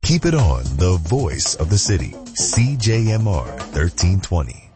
Keep it on the voice of the city, CJMR 1320.